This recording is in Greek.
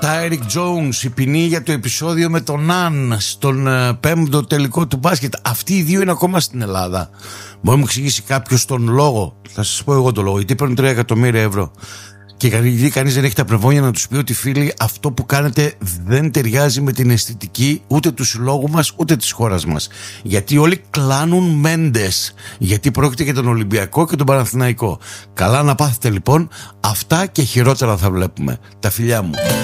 Tyreek Jones, η ποινή για το επεισόδιο με τον Ναν στον πέμπτο τελικό του μπάσκετ. Αυτοί οι δύο είναι ακόμα στην Ελλάδα. Μπορεί να μου εξηγήσει κάποιος τον λόγο? Θα σας πω εγώ τον λόγο. Γιατί παίρνουν 3 εκατομμύρια ευρώ. Και γιατί κανείς δεν έχει τα πρεβόνια να τους πει ότι φίλοι, αυτό που κάνετε δεν ταιριάζει με την αισθητική ούτε του συλλόγου μας ούτε της χώρας μας. Γιατί όλοι κλάνουν Μέντες. Γιατί πρόκειται για τον Ολυμπιακό και τον Παναθηναϊκό. Καλά να πάθετε λοιπόν. Αυτά και χειρότερα θα βλέπουμε. Τα φιλιά μου.